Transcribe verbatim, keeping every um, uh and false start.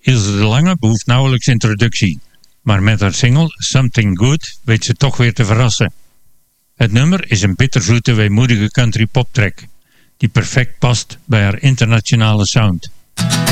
Ilse de Lange behoeft nauwelijks introductie, maar met haar single Something Good weet ze toch weer te verrassen. Het nummer is een bitterzoete, weemoedige country poptrack die perfect past bij haar internationale sound.